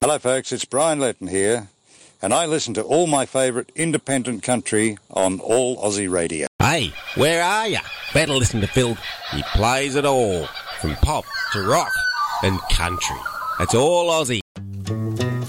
Hello folks, it's Brian Letton here, and I listen to all my favourite independent country on All Aussie Radio. Hey, where are ya? Better listen to Phil. He plays it all, from pop to rock and country. It's All Aussie.